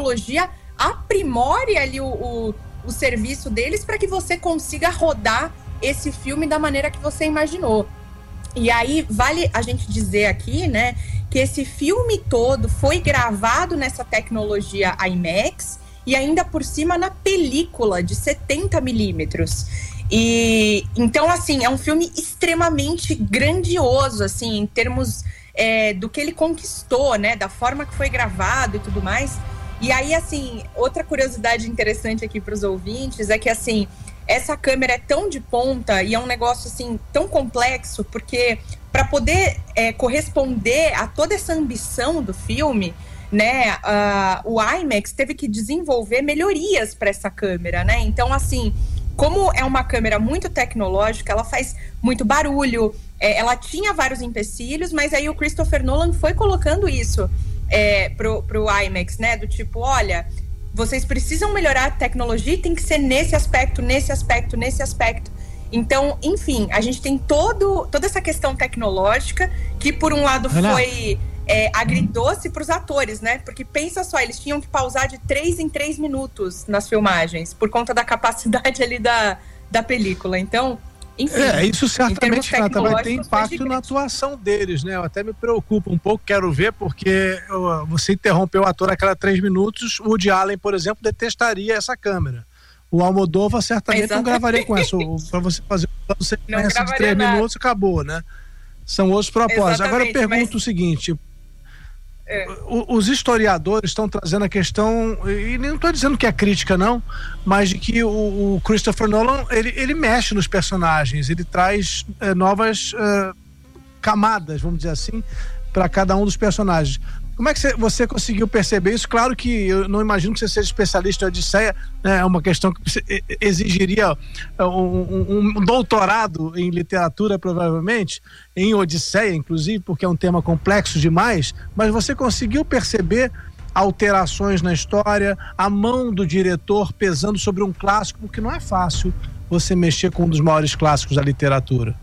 tecnologia aprimore ali o serviço deles para que você consiga rodar esse filme da maneira que você imaginou. E aí, vale a gente dizer aqui, né, que esse filme todo foi gravado nessa tecnologia IMAX e ainda por cima na película de 70 milímetros. E então, assim, é um filme extremamente grandioso, assim, em termos do que ele conquistou, né, da forma que foi gravado e tudo mais. E aí, assim, outra curiosidade interessante aqui para os ouvintes é que, assim, essa câmera é tão de ponta e é um negócio, assim, tão complexo, porque para poder corresponder a toda essa ambição do filme, né, o IMAX teve que desenvolver melhorias para essa câmera, né? Então, assim, como é uma câmera muito tecnológica, ela faz muito barulho, ela tinha vários empecilhos, mas aí o Christopher Nolan foi colocando isso pro IMAX, né? Do tipo, olha, vocês precisam melhorar a tecnologia e tem que ser nesse aspecto, nesse aspecto, nesse aspecto. Então, enfim, a gente tem toda essa questão tecnológica que, por um lado, foi agridoce para os atores, né? Porque pensa só, eles tinham que pausar de 3 em 3 minutos nas filmagens, por conta da capacidade ali da película. Então, enfim... isso certamente, Renata, vai ter impacto na atuação deles, né? Eu até me preocupo um pouco, quero ver, porque você interrompeu o ator a cada 3 minutos, o Woody Allen, por exemplo, detestaria essa câmera. O Almodóvar certamente não gravaria com essa. Para você fazer uma sequência de 3 minutos, acabou, né? São outros propósitos. Agora eu pergunto o seguinte... Os historiadores estão trazendo a questão, e não estou dizendo que é crítica não, mas de que o Christopher Nolan ele mexe nos personagens, ele traz novas camadas, vamos dizer assim, para cada um dos personagens. Como é que você conseguiu perceber isso? Claro que eu não imagino que você seja especialista em Odisseia, né? É uma questão que exigiria um doutorado em literatura, provavelmente, em Odisseia, inclusive, porque é um tema complexo demais, mas você conseguiu perceber alterações na história, a mão do diretor pesando sobre um clássico, porque não é fácil você mexer com um dos maiores clássicos da literatura.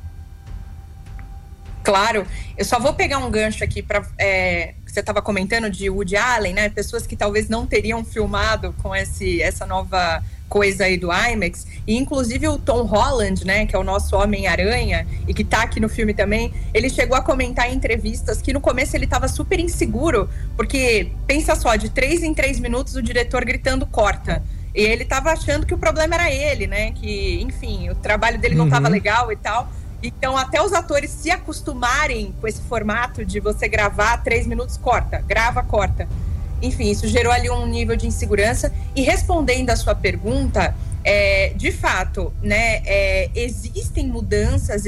Claro, eu só vou pegar um gancho aqui para você estava comentando de Woody Allen, né? Pessoas que talvez não teriam filmado com essa nova coisa aí do IMAX, e inclusive o Tom Holland, né, que é o nosso Homem-Aranha e que tá aqui no filme também, ele chegou a comentar em entrevistas que no começo ele tava super inseguro, porque pensa só, de 3 em 3 minutos o diretor gritando corta, e ele tava achando que o problema era ele, né, que enfim, o trabalho dele não tava legal e tal. Então, até os atores se acostumarem com esse formato de você gravar 3 minutos, corta, grava, corta. Enfim, isso gerou ali um nível de insegurança. E respondendo a sua pergunta, de fato, né, existem mudanças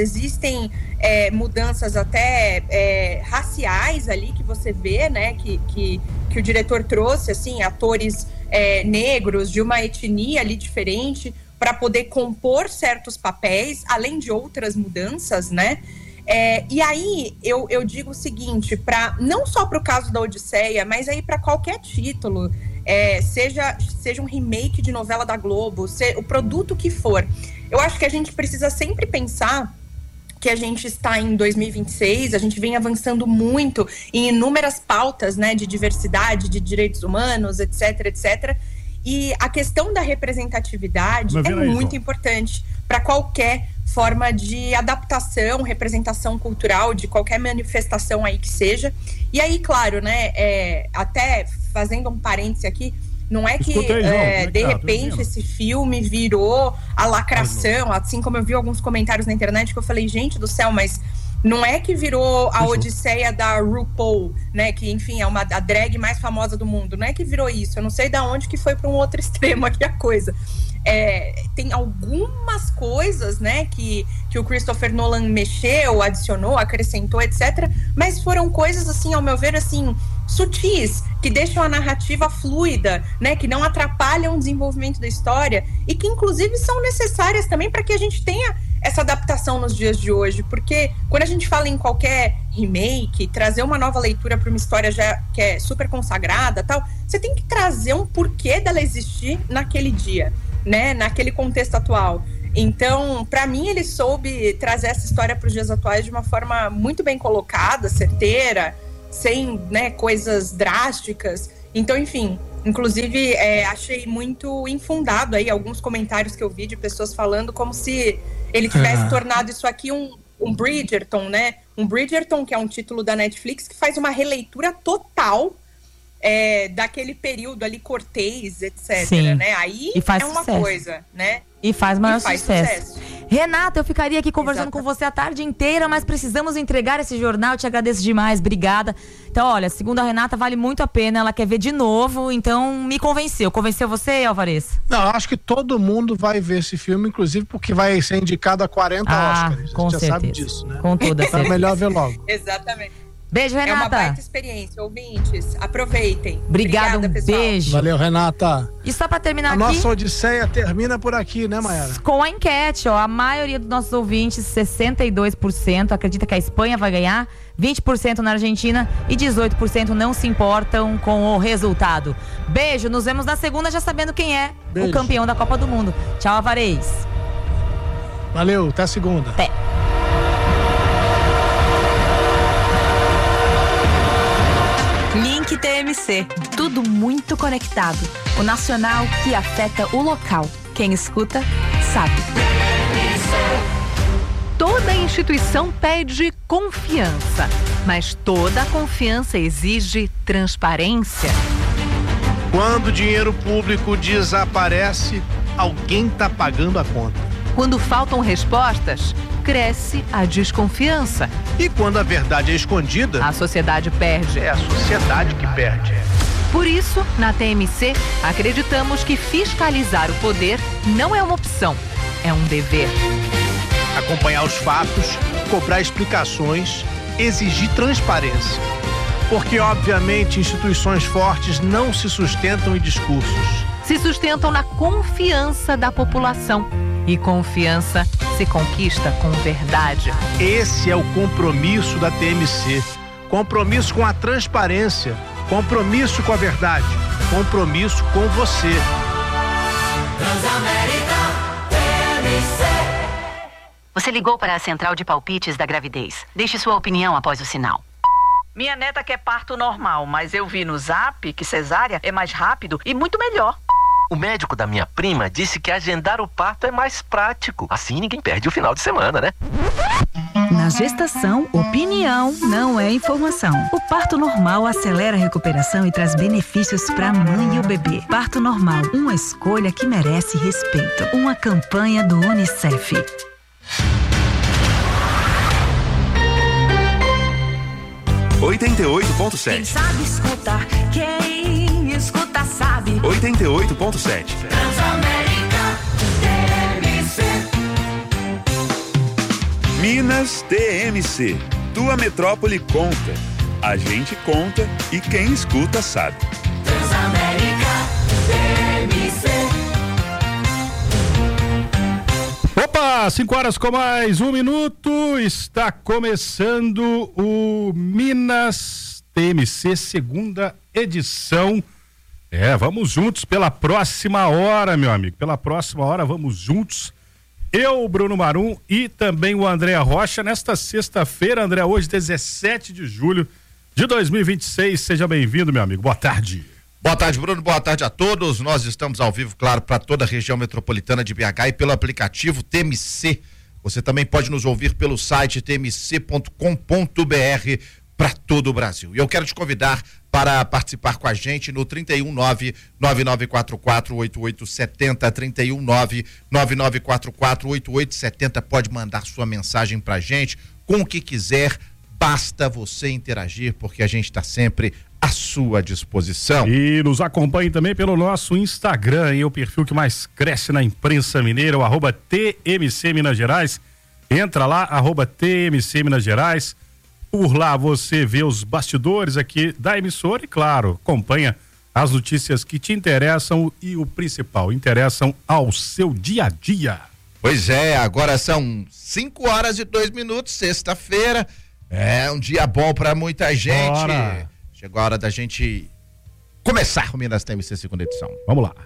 até raciais ali que você vê, né, que o diretor trouxe, assim, atores negros de uma etnia ali diferente, para poder compor certos papéis, além de outras mudanças, né? E aí, eu digo o seguinte, não só para o caso da Odisseia, mas aí para qualquer título, seja um remake de novela da Globo, o produto que for, eu acho que a gente precisa sempre pensar que a gente está em 2026, a gente vem avançando muito em inúmeras pautas, né, de diversidade, de direitos humanos, etc, etc. E a questão da representatividade é muito importante para qualquer forma de adaptação, representação cultural, de qualquer manifestação aí que seja. E aí, claro, né, até fazendo um parêntese aqui, não é que de repente esse filme virou a lacração, assim como eu vi alguns comentários na internet que eu falei, gente do céu, mas não é que virou a Odisseia da RuPaul, né? Que, enfim, é a drag mais famosa do mundo. Não é que virou isso. Eu não sei de onde que foi para um outro extremo aqui a coisa. Tem algumas coisas, né? Que o Christopher Nolan mexeu, adicionou, acrescentou, etc. Mas foram coisas, assim, ao meu ver, assim, sutis, que deixam a narrativa fluida, né? Que não atrapalham o desenvolvimento da história e que, inclusive, são necessárias também para que a gente tenha essa adaptação nos dias de hoje, porque quando a gente fala em qualquer remake, trazer uma nova leitura para uma história já que é super consagrada, tal, você tem que trazer um porquê dela existir naquele dia, né, naquele contexto atual. Então, para mim, ele soube trazer essa história para os dias atuais de uma forma muito bem colocada, certeira, sem, né, coisas drásticas. Então, enfim, Inclusive, achei muito infundado aí alguns comentários que eu vi de pessoas falando como se ele tivesse tornado isso aqui um Bridgerton, né? Um Bridgerton, que é um título da Netflix, que faz uma releitura total daquele período ali, Cortês, etc. Sim. Né? Aí e faz uma sucesso. Coisa, né? E faz maior sucesso. Renata, eu ficaria aqui conversando com você a tarde inteira, mas precisamos entregar esse jornal. Eu te agradeço demais, obrigada. Então, olha, segundo a Renata, vale muito a pena. Ela quer ver de novo, então me convenceu. Convenceu você, Alvarez? Não, acho que todo mundo vai ver esse filme, inclusive porque vai ser indicado a 40 Oscars. Com certeza. Já sabe disso, né? Com toda certeza. Então é melhor ver logo. Exatamente. Beijo, Renata. É uma baita experiência, ouvintes. Aproveitem. Obrigada, Obrigada, pessoal. Beijo. Valeu, Renata. E só pra terminar aqui... A nossa odisseia termina por aqui, né, Mayara? Com a enquete, ó. A maioria dos nossos ouvintes, 62%, acredita que a Espanha vai ganhar, 20% na Argentina e 18% não se importam com o resultado. Beijo, nos vemos na segunda já sabendo quem é o campeão da Copa do Mundo. Tchau, Alvarez. Valeu, até a segunda. Até. Link TMC, tudo muito conectado. O nacional que afeta o local. Quem escuta, sabe. Toda instituição pede confiança, mas toda confiança exige transparência. Quando o dinheiro público desaparece, alguém está pagando a conta. Quando faltam respostas, cresce a desconfiança. E quando a verdade é escondida, a sociedade perde. É a sociedade que perde. Por isso, na TMC, acreditamos que fiscalizar o poder não é uma opção, é um dever. Acompanhar os fatos, cobrar explicações, exigir transparência. Porque, obviamente, instituições fortes não se sustentam em discursos. Se sustentam na confiança da população. E confiança se conquista com verdade. Esse é o compromisso da TMC. Compromisso com a transparência. Compromisso com a verdade. Compromisso com você. Transamérica TMC. Você ligou para a central de palpites da gravidez. Deixe sua opinião após o sinal. Minha neta quer parto normal, mas eu vi no Zap que cesárea é mais rápido e muito melhor. O médico da minha prima disse que agendar o parto é mais prático. Assim ninguém perde o final de semana, né? Na gestação, opinião não é informação. O parto normal acelera a recuperação e traz benefícios para a mãe e o bebê. Parto normal, uma escolha que merece respeito. Uma campanha do UNICEF. ...88.7. Quem sabe escutar, quem escuta sabe. 88.7. Transamérica TMC. Minas TMC. Tua metrópole conta. A gente conta e quem escuta sabe. Transamérica TMC. Opa, 5 horas com mais 1 minuto, está começando o Minas TMC, segunda edição. Vamos juntos pela próxima hora, meu amigo, pela próxima hora vamos juntos. Eu, Bruno Marum e também o André Rocha, nesta sexta-feira, André, hoje 17 de julho de 2026, seja bem-vindo, meu amigo, boa tarde. Boa tarde, Bruno. Boa tarde a todos. Nós estamos ao vivo, claro, para toda a região metropolitana de BH e pelo aplicativo TMC. Você também pode nos ouvir pelo site tmc.com.br para todo o Brasil. E eu quero te convidar para participar com a gente no 319-9944-8870, 319-9944-8870. Pode mandar sua mensagem para a gente com o que quiser. Basta você interagir, porque a gente está sempre à sua disposição. E nos acompanhe também pelo nosso Instagram, o perfil que mais cresce na imprensa mineira, o @TMC Minas Gerais. Entra lá, @TMC Minas Gerais. Por lá você vê os bastidores aqui da emissora e, claro, acompanha as notícias que te interessam e o principal, interessam ao seu dia a dia. Pois é, agora são 5 horas e 2 minutos, sexta-feira. É um dia bom para muita gente. Bora. Chegou a hora da gente começar o Minas TMC segunda edição. Vamos lá.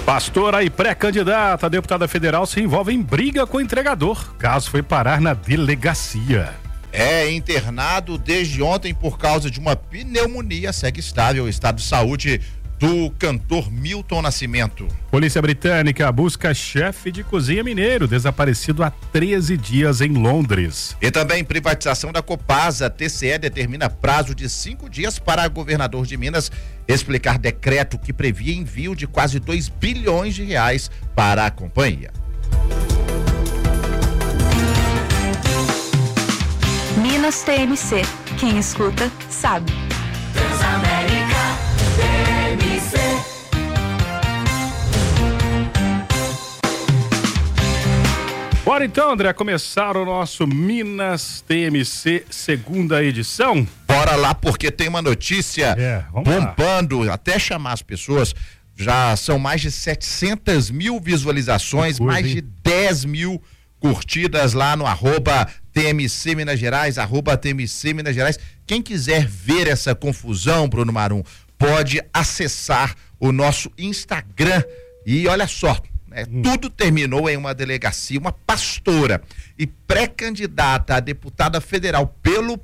Pastora e pré-candidata a deputada federal se envolve em briga com o entregador. Caso foi parar na delegacia. É internado desde ontem por causa de uma pneumonia. Segue estável o estado de saúde do cantor Milton Nascimento. Polícia britânica busca chefe de cozinha mineiro desaparecido há 13 dias em Londres. E também privatização da Copasa. TCE determina prazo de 5 dias para governador de Minas explicar decreto que previa envio de quase 2 bilhões de reais para a companhia. Minas TMC. Quem escuta, sabe. Transamérica TMC. Bora então, André, começar o nosso Minas TMC segunda edição. Bora lá, porque tem uma notícia bombando, lá. Até chamar as pessoas. Já são mais de 700 mil visualizações, mais de 10 mil curtidas lá no @TMC Minas Gerais, @TMC Minas Gerais. Quem quiser ver essa confusão, Bruno Marum, pode acessar o nosso Instagram e olha só, tudo terminou em uma delegacia. Uma pastora e pré-candidata a deputada federal pelo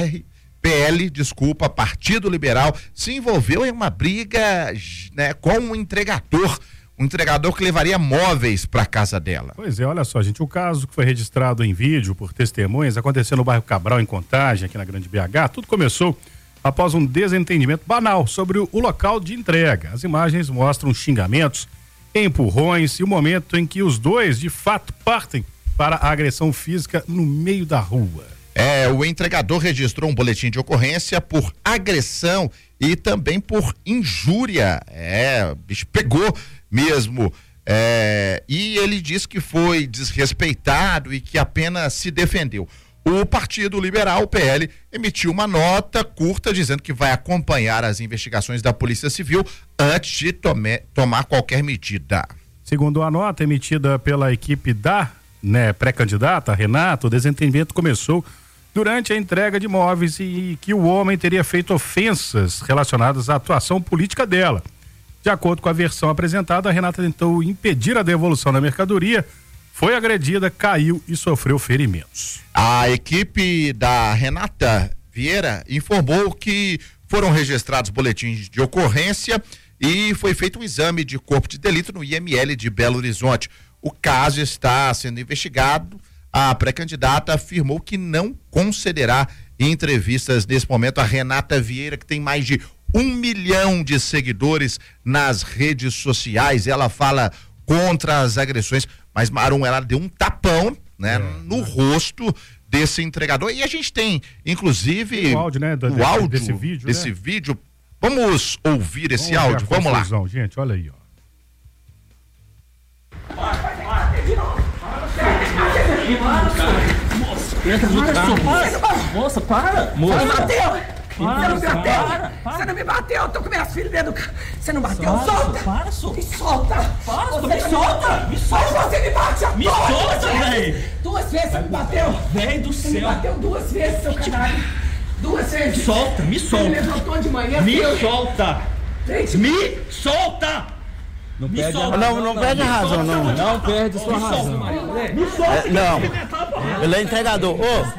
Partido Liberal, se envolveu em uma briga, né, com um entregador que levaria móveis para casa dela. Pois é, olha só, gente, o caso que foi registrado em vídeo por testemunhas aconteceu no bairro Cabral, em Contagem, aqui na Grande BH. Tudo começou após um desentendimento banal sobre o local de entrega. As imagens mostram xingamentos, empurrões e o momento em que os dois, de fato, partem para a agressão física no meio da rua. O entregador registrou um boletim de ocorrência por agressão e também por injúria. O bicho pegou mesmo. E ele disse que foi desrespeitado e que apenas se defendeu. O Partido Liberal, o PL, emitiu uma nota curta dizendo que vai acompanhar as investigações da Polícia Civil antes de tomar qualquer medida. Segundo a nota emitida pela equipe da pré-candidata, Renata, o desentendimento começou durante a entrega de móveis e que o homem teria feito ofensas relacionadas à atuação política dela. De acordo com a versão apresentada, a Renata tentou impedir a devolução da mercadoria, foi agredida, caiu e sofreu ferimentos. A equipe da Renata Vieira informou que foram registrados boletins de ocorrência e foi feito um exame de corpo de delito no IML de Belo Horizonte. O caso está sendo investigado. A pré-candidata afirmou que não concederá entrevistas nesse momento. A Renata Vieira, que tem mais de 1 milhão de seguidores nas redes sociais, ela fala contra as agressões, mas Marum, ela deu um tapão, no rosto desse entregador. E a gente tem, inclusive, o áudio, o áudio desse vídeo. Vamos ouvir esse áudio? Vamos lá. Gente, olha aí, ó. Moça, para! Moça, você não bateu! Você não me bateu! Eu tô com minhas filhas dentro do carro! Você não bateu? Solta! Para, solta! Me solta! Para, me solta! Me solta! Você me bate! Me solta, velho! 2 vezes você me bateu! Velho do céu! Você me bateu 2 vezes, seu caralho! 2 vezes! Solta! Me solta! Você me levantou de manhã! Me solta! Me solta! Não perde a razão, não. Não perde sua razão. Não. Ele é entregador.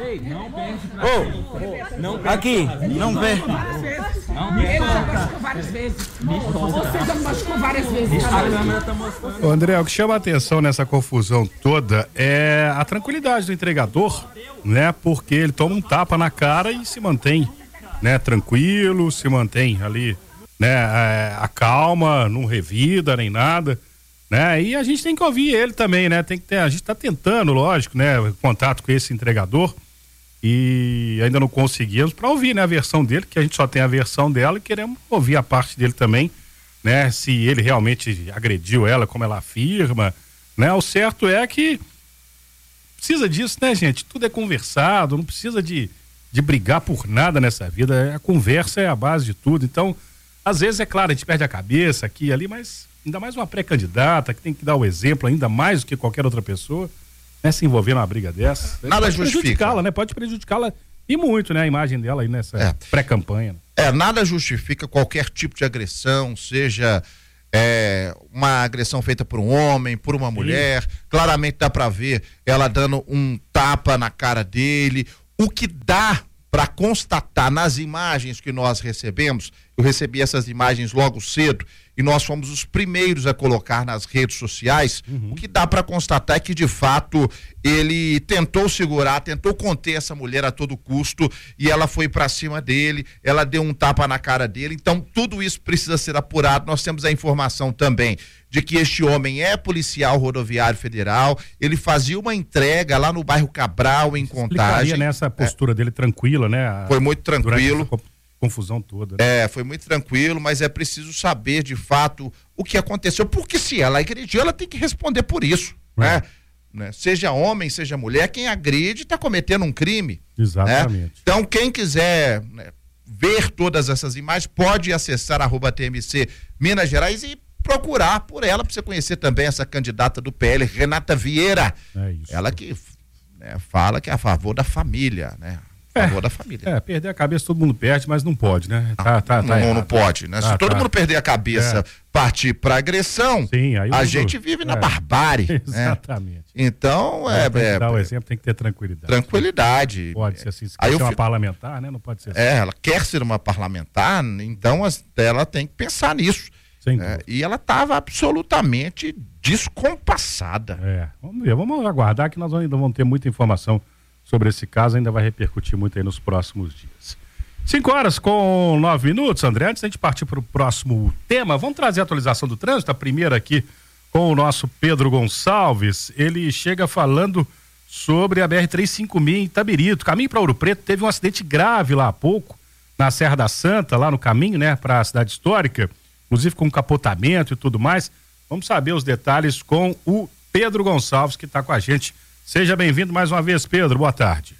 Aqui, não perde. Ele já machucou várias vezes. Você já machucou várias vezes. Ô, André, o que chama a atenção nessa confusão toda é a tranquilidade do entregador, porque ele toma um tapa na cara e se mantém, tranquilo, se mantém ali, a calma, não revida nem nada, e a gente tem que ouvir ele também, a gente está tentando, lógico, contato com esse entregador e ainda não conseguimos para ouvir, a versão dele, que a gente só tem a versão dela e queremos ouvir a parte dele também, se ele realmente agrediu ela, como ela afirma, o certo é que precisa disso, gente, tudo é conversado, não precisa de brigar por nada nessa vida, a conversa é a base de tudo, então às vezes, é claro, a gente perde a cabeça aqui e ali, mas ainda mais uma pré-candidata que tem que dar o exemplo ainda mais do que qualquer outra pessoa, se envolver numa briga dessa. Nada justifica. Pode prejudicá-la e muito, a imagem dela aí nessa pré-campanha. Nada justifica qualquer tipo de agressão, seja uma agressão feita por um homem, por uma mulher. Claramente dá para ver ela dando um tapa na cara dele. O que dá para constatar nas imagens que nós recebemos, eu recebi essas imagens logo cedo e nós fomos os primeiros a colocar nas redes sociais. O que dá para constatar é que de fato ele tentou segurar, tentou conter essa mulher a todo custo e ela foi para cima dele, ela deu um tapa na cara dele. Então tudo isso precisa ser apurado. Nós temos a informação também de que este homem é policial rodoviário federal, ele fazia uma entrega lá no bairro Cabral, em Contagem. Nessa postura dele tranquila, né? Foi muito tranquilo. Confusão toda. Né? Foi muito tranquilo, mas é preciso saber de fato o que aconteceu, porque se ela agrediu, ela tem que responder por isso, né? Seja homem, seja mulher, quem agride está cometendo um crime. Exatamente. Né? Então, quem quiser ver todas essas imagens, pode acessar @TMC Minas Gerais e procurar por ela, para você conhecer também essa candidata do PL, Renata Vieira. Ela que fala que é a favor da família, né? Da família. Perder a cabeça todo mundo perde, mas não pode, né? Não pode, né? Se todo mundo perder a cabeça, partir para agressão, a gente vive na barbárie. Exatamente. Né? Então, dar o exemplo, tem que ter tranquilidade. Tranquilidade. Pode ser assim, se quer ser uma parlamentar, né? Não pode ser assim. Ela quer ser uma parlamentar, então ela tem que pensar nisso. E ela estava absolutamente descompassada. Vamos ver, vamos aguardar que nós ainda vamos ter muita informação sobre esse caso, ainda vai repercutir muito aí nos próximos dias. 5:09, André. Antes da gente partir para o próximo tema, vamos trazer a atualização do trânsito, a primeira aqui com o nosso Pedro Gonçalves. Ele chega falando sobre a BR-356 em Itabirito. Caminho para Ouro Preto, teve um acidente grave lá há pouco, na Serra da Santa, lá no caminho, né, para a cidade histórica, inclusive com capotamento e tudo mais. Vamos saber os detalhes com o Pedro Gonçalves, que está com a gente. Seja bem-vindo mais uma vez, Pedro. Boa tarde.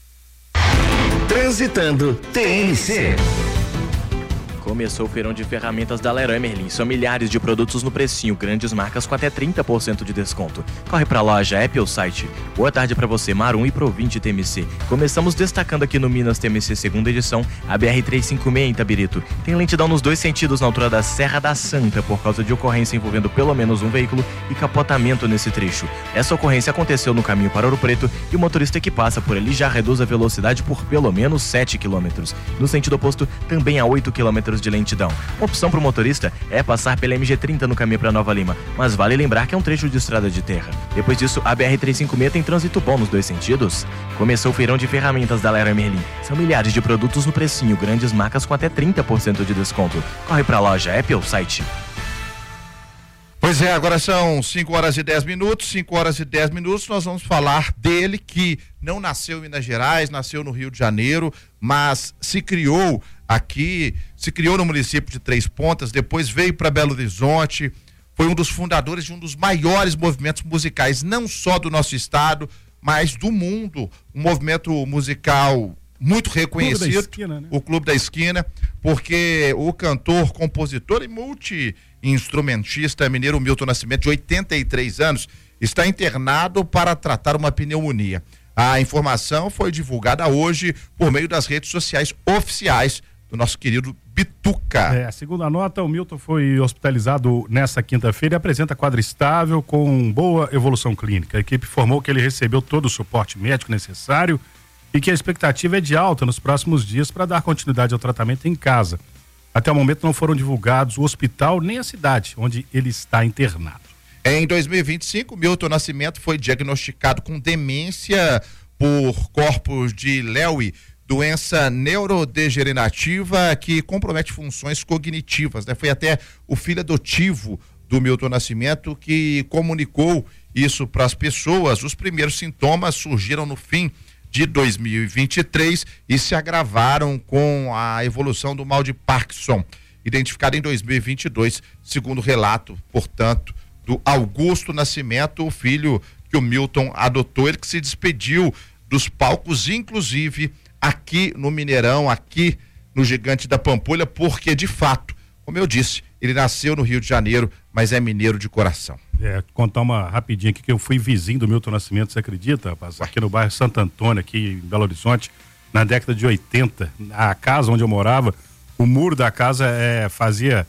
Transitando TMC. Começou o feirão de ferramentas da Leroy Merlin. São milhares de produtos no precinho, grandes marcas com até 30% de desconto. Corre pra loja, app ou site. Boa tarde pra você, Marum e Provinte TMC. Começamos destacando aqui no Minas TMC segunda edição, a BR-356 em Itabirito. Tem lentidão nos dois sentidos na altura da Serra da Santa por causa de ocorrência envolvendo pelo menos um veículo e capotamento nesse trecho. Essa ocorrência aconteceu no caminho para Ouro Preto e o motorista que passa por ali já reduz a velocidade por pelo menos 7 km. No sentido oposto, também há 8 km de lentidão. Uma opção para o motorista é passar pela MG30 no caminho para Nova Lima, mas vale lembrar que é um trecho de estrada de terra. Depois disso, a BR-356 tem trânsito bom nos dois sentidos. Começou o feirão de ferramentas da Leroy Merlin. São milhares de produtos no precinho, grandes marcas com até 30% de desconto. Corre para a loja, app ou site. Pois é, agora são 5:10, 5:10, nós vamos falar dele que não nasceu em Minas Gerais, nasceu no Rio de Janeiro, mas se criou no município de Três Pontas, depois veio para Belo Horizonte, foi um dos fundadores de um dos maiores movimentos musicais, não só do nosso estado, mas do mundo, um movimento musical muito reconhecido, o Clube da Esquina, porque o cantor, compositor e multi-instrumentista mineiro Milton Nascimento, de 83 anos, está internado para tratar uma pneumonia. A informação foi divulgada hoje por meio das redes sociais oficiais do nosso querido Bituca. Segundo a nota, o Milton foi hospitalizado nesta quinta-feira e apresenta quadro estável com boa evolução clínica. A equipe informou que ele recebeu todo o suporte médico necessário e que a expectativa é de alta nos próximos dias para dar continuidade ao tratamento em casa. Até o momento não foram divulgados o hospital nem a cidade onde ele está internado. Em 2025, Milton Nascimento foi diagnosticado com demência por corpos de Lewy, doença neurodegenerativa que compromete funções cognitivas, né? Foi até o filho adotivo do Milton Nascimento que comunicou isso para as pessoas. Os primeiros sintomas surgiram no fim de 2023 e se agravaram com a evolução do mal de Parkinson, identificado em 2022, segundo o relato, portanto, do Augusto Nascimento, o filho que o Milton adotou, ele que se despediu dos palcos, inclusive aqui no Mineirão, aqui no Gigante da Pampulha, porque de fato, como eu disse, ele nasceu no Rio de Janeiro, mas é mineiro de coração. Contar uma rapidinha aqui, que eu fui vizinho do Milton Nascimento, você acredita, rapaz? Aqui no bairro Santo Antônio, aqui em Belo Horizonte, na década de 80, a casa onde eu morava, o muro da casa fazia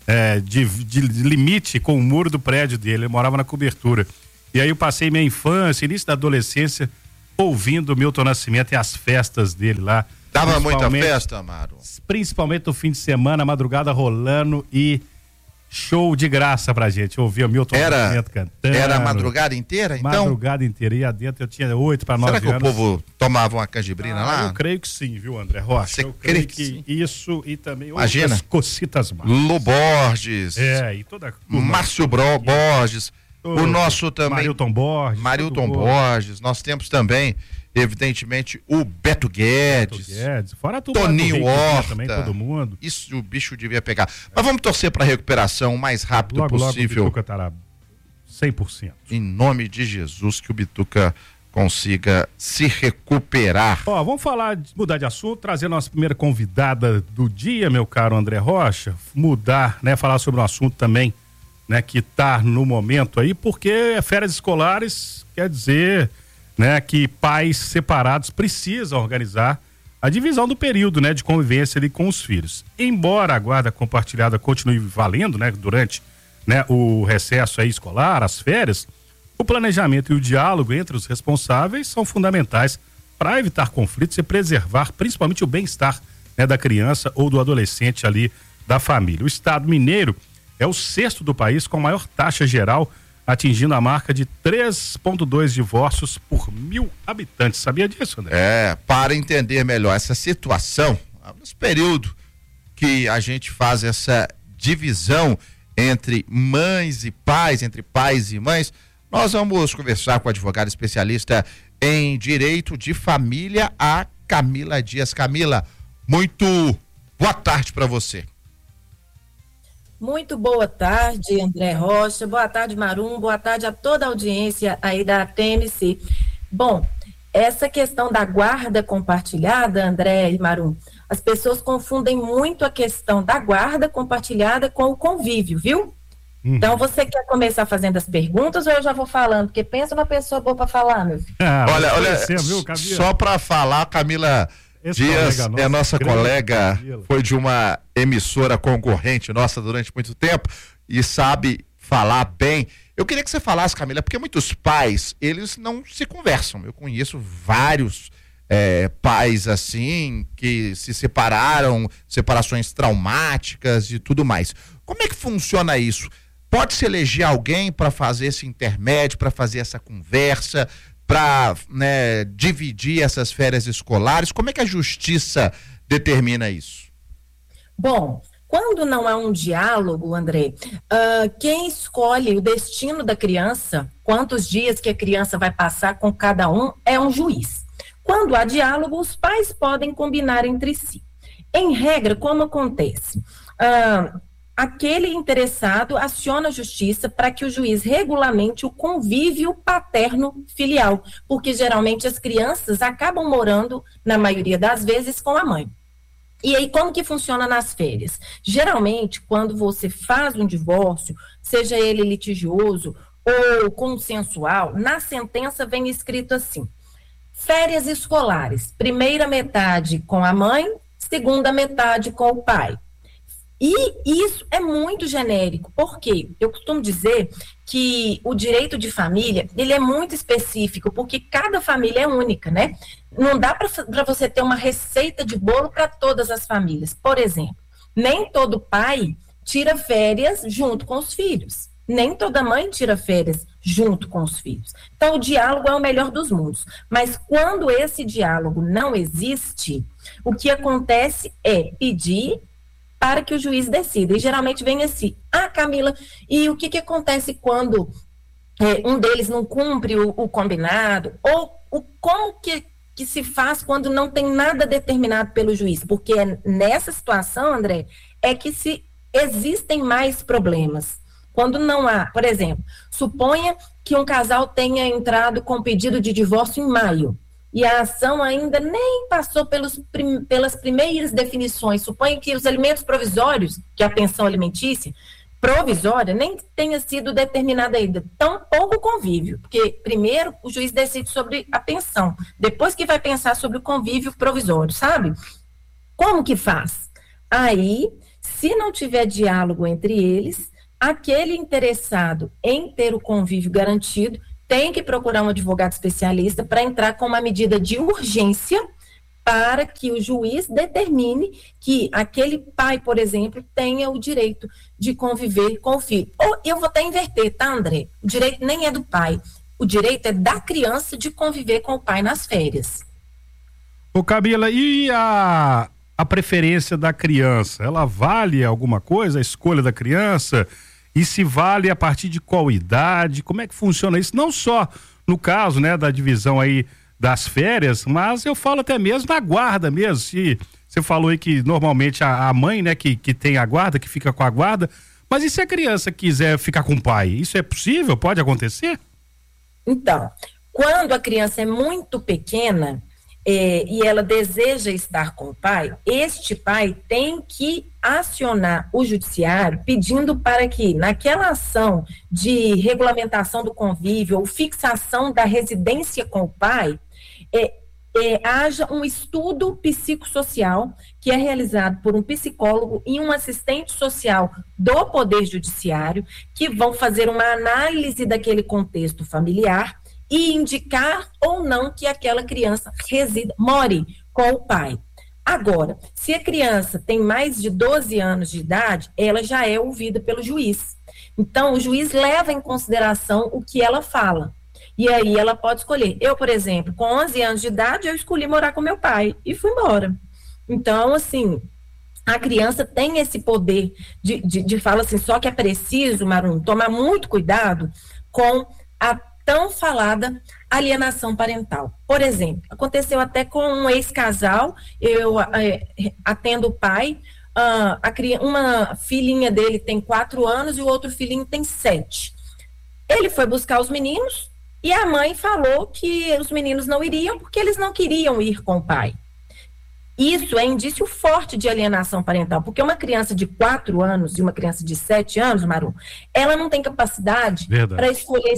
de limite com o muro do prédio dele. Eu morava na cobertura. E aí eu passei minha infância, início da adolescência, ouvindo o Milton Nascimento e as festas dele lá. Dava muita festa, Amaro? Principalmente no fim de semana, madrugada rolando e show de graça pra gente. Ouvia o Milton Nascimento cantando. Era a madrugada inteira, então? Madrugada inteira. E adentro eu tinha 8 para 9 anos. Será que o povo tomava uma canjibrina lá? Eu creio que sim, viu, André Rocha? Você crê que sim? Isso e também outras cocitas mais. Lu Borges. E toda... Márcio Borges. O nosso também... Marilton Borges. Nós temos também, evidentemente, o Beto Guedes. Fora tudo. Toninho Horta. Também, todo mundo. Isso o bicho devia pegar. Mas vamos torcer para a recuperação o mais rápido possível. Logo o Bituca estará 100%. Em nome de Jesus, que o Bituca consiga se recuperar. Vamos mudar de assunto, trazer a nossa primeira convidada do dia, meu caro André Rocha. Falar sobre um assunto também, né, que está no momento aí, porque férias escolares quer dizer, né, que pais separados precisam organizar a divisão do período, né, de convivência ali com os filhos. Embora a guarda compartilhada continue valendo, né, durante, né, o recesso aí escolar, as férias, o planejamento e o diálogo entre os responsáveis são fundamentais para evitar conflitos e preservar principalmente o bem-estar, né, da criança ou do adolescente ali da família. O estado mineiro é o 6º do país com a maior taxa geral, atingindo a marca de 3,2 divórcios por 1.000 habitantes. Sabia disso, André? Para entender melhor essa situação, nesse período que a gente faz essa divisão entre mães e pais, entre pais e mães, nós vamos conversar com a advogada especialista em direito de família, a Camila Dias. Camila, muito boa tarde para você. Muito boa tarde, André Rocha. Boa tarde, Marum. Boa tarde a toda a audiência aí da TMC. Bom, essa questão da guarda compartilhada, André e Marum, as pessoas confundem muito a questão da guarda compartilhada com o convívio, viu? Então, você quer começar fazendo as perguntas ou eu já vou falando? Porque pensa numa pessoa boa para falar, meu filho. Olha, só para falar, Camila Dias é nossa colega, foi de uma emissora concorrente nossa durante muito tempo e sabe falar bem. Eu queria que você falasse, Camila, porque muitos pais, eles não se conversam. Eu conheço vários pais assim, que se separaram, separações traumáticas e tudo mais. Como é que funciona isso? Pode-se eleger alguém para fazer esse intermédio, para fazer essa conversa, para, né, dividir essas férias escolares? Como é que a justiça determina isso? Bom, quando não há um diálogo, André, quem escolhe o destino da criança, quantos dias que a criança vai passar com cada um, é um juiz. Quando há diálogo, os pais podem combinar entre si. Em regra, como acontece? Aquele interessado aciona a justiça para que o juiz regulamente o convívio paterno-filial, porque geralmente as crianças acabam morando, na maioria das vezes, com a mãe. E aí, como que funciona nas férias? Geralmente, quando você faz um divórcio, seja ele litigioso ou consensual, na sentença vem escrito assim: férias escolares, primeira metade com a mãe, segunda metade com o pai. E isso é muito genérico, porque eu costumo dizer que o direito de família, ele é muito específico, porque cada família é única, né? Não dá para você ter uma receita de bolo para todas as famílias. Por exemplo, nem todo pai tira férias junto com os filhos, nem toda mãe tira férias junto com os filhos. Então, o diálogo é o melhor dos mundos. Mas quando esse diálogo não existe, o que acontece é pedir para que o juiz decida. E geralmente vem assim: Camila, e o que acontece quando um deles não cumpre o combinado? Ou como que se faz quando não tem nada determinado pelo juiz? Porque nessa situação, André, é que existem mais problemas. Quando não há, por exemplo, suponha que um casal tenha entrado com pedido de divórcio em maio, e a ação ainda nem passou pelas primeiras definições. Suponha que os alimentos provisórios, que é a pensão alimentícia provisória, nem tenha sido determinada ainda. Tampouco o convívio, porque primeiro o juiz decide sobre a pensão, depois que vai pensar sobre o convívio provisório, sabe? Como que faz? Aí Se não tiver diálogo entre eles, aquele interessado em ter o convívio garantido tem que procurar um advogado especialista para entrar com uma medida de urgência para que o juiz determine que aquele pai, por exemplo, tenha o direito de conviver com o filho. Ou eu vou até inverter, tá, André? O direito nem é do pai, o direito é da criança de conviver com o pai nas férias. Ô Camila, e a preferência da criança? Ela vale alguma coisa, a escolha da criança? E se vale a partir de qual idade? Como é que funciona isso? Não só no caso, né, da divisão aí das férias, mas eu falo até mesmo da guarda mesmo. Se você falou aí que normalmente a mãe, né, que tem a guarda, que fica com a guarda, mas e se a criança quiser ficar com o pai? Isso é possível? Pode acontecer? Então, quando a criança é muito pequena e ela deseja estar com o pai, este pai tem que acionar o judiciário pedindo para que naquela ação de regulamentação do convívio ou fixação da residência com o pai, haja um estudo psicossocial que é realizado por um psicólogo e um assistente social do Poder Judiciário, que vão fazer uma análise daquele contexto familiar e indicar ou não que aquela criança more com o pai. Agora, se a criança tem mais de 12 anos de idade, ela já é ouvida pelo juiz. Então, o juiz leva em consideração o que ela fala. E aí ela pode escolher. Eu, por exemplo, com 11 anos de idade, eu escolhi morar com meu pai e fui embora. Então, assim, a criança tem esse poder de falar assim, só que é preciso, Marum, tomar muito cuidado com a tão falada alienação parental. Por exemplo, aconteceu até com um ex-casal, eu atendo o pai, uma filhinha dele tem 4 anos e o outro filhinho tem 7. Ele foi buscar os meninos e a mãe falou que os meninos não iriam porque eles não queriam ir com o pai. Isso é indício forte de alienação parental, porque uma criança de 4 anos e uma criança de 7 anos, Maru, ela não tem capacidade para escolher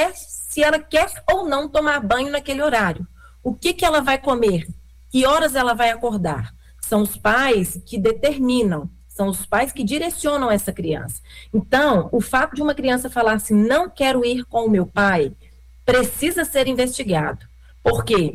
se ela quer ou não tomar banho naquele horário. O que ela vai comer? Que horas ela vai acordar? São os pais que determinam, são os pais que direcionam essa criança. Então, o fato de uma criança falar assim, não quero ir com o meu pai, precisa ser investigado. Por quê?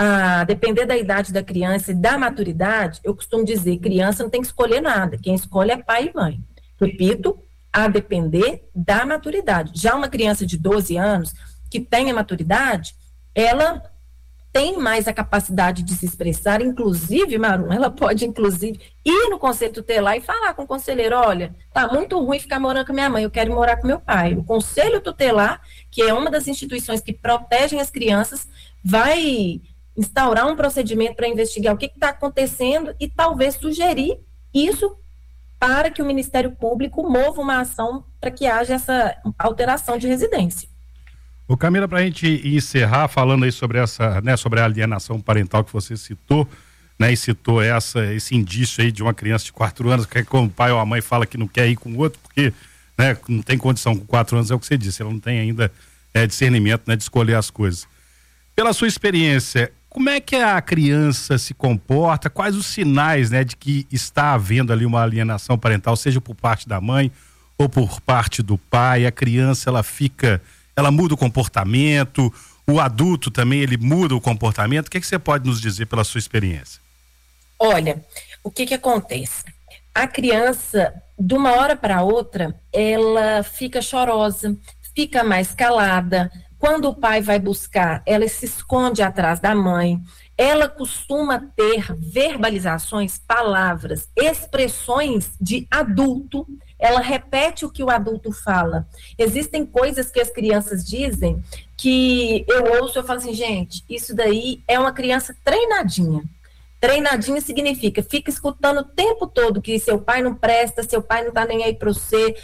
A depender da idade da criança e da maturidade, eu costumo dizer, criança não tem que escolher nada, quem escolhe é pai e mãe. Repito, a depender da maturidade. Já uma criança de 12 anos, que tenha maturidade, ela tem mais a capacidade de se expressar, inclusive, Marum, ela pode, inclusive, ir no conselho tutelar e falar com o conselheiro, olha, tá muito ruim ficar morando com minha mãe, eu quero morar com meu pai. O conselho tutelar, que é uma das instituições que protegem as crianças, vai instaurar um procedimento para investigar o que está acontecendo e talvez sugerir isso para que o Ministério Público mova uma ação para que haja essa alteração de residência. Ô Camila, para a gente encerrar falando aí sobre essa, né, sobre a alienação parental que você citou, né, e citou esse indício aí de uma criança de 4 anos que quando o pai ou a mãe fala que não quer ir com o outro porque, né, não tem condição com 4 anos, é o que você disse, ela não tem ainda discernimento, né, de escolher as coisas. Pela sua experiência, como é que a criança se comporta? Quais os sinais, né, de que está havendo ali uma alienação parental, seja por parte da mãe ou por parte do pai? A criança, ela muda o comportamento, o adulto também, ele muda o comportamento. O que você pode nos dizer pela sua experiência? Olha, o que acontece? A criança, de uma hora para outra, ela fica chorosa, fica mais calada. Quando o pai vai buscar, ela se esconde atrás da mãe. Ela costuma ter verbalizações, palavras, expressões de adulto. Ela repete o que o adulto fala. Existem coisas que as crianças dizem que eu ouço, eu falo assim, gente, isso daí é uma criança treinadinha. Treinadinha significa, fica escutando o tempo todo que seu pai não presta, seu pai não tá nem aí pra você,